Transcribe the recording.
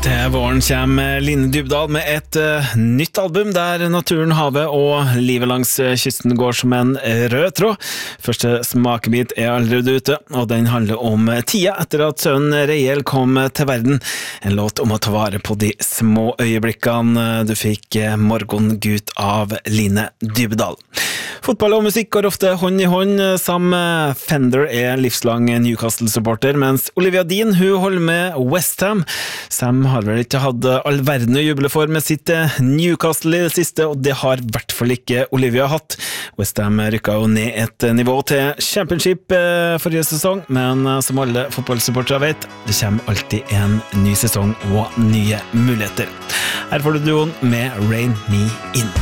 Til våren kommer Line Dybdahl med et nytt album der naturen, havet og livet langs kysten går som en rød tråd. Første smakebit allerede ute, og den handler om tida etter at sønnen Reiel kom til verden. En låt om å ta vare på de små øyeblikkene. Du fikk Morgengut av Line Dybdahl. Fotball og musikk går ofte hånd i hånd. Sam Fender livslang Newcastle-supporter, mens Olivia Dean hun holder med West Ham. Sam har vel ikke hatt all verden å juble for med sitt Newcastle i det siste, og det har i hvert fall ikke Olivia hatt. West Ham rykket jo ned et nivå til Championship forrige sesong, men som alle fotballsupportere vet, det kommer alltid en ny sesong og nye muligheter. Her får du duoen med Rain Me In.